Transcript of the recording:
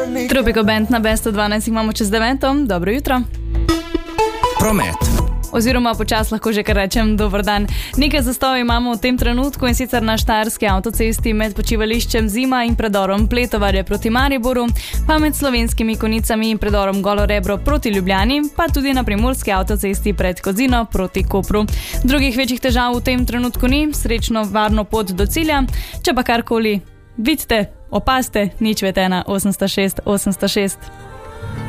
Tropico Band na Besto 12 imamo čez 9. Dobro jutro. Promet. Oziroma počas lahko že kar rečem dober dan. Nekaj zastoj imamo v tem trenutku, in sicer na Štajerski avtocesti med počivališčem Zima in predorom Pletovarje proti Mariboru, pa med Slovenskimi Konicami in predorom Golo Rebro proti Ljubljani, pa tudi na Primorski avtocesti pred Kozino proti Kopru. Drugih večjih težav v tem trenutku ni, srečno varno pot do cilja. Če pa karkoli vidite, opazite, nič vetena 806 806.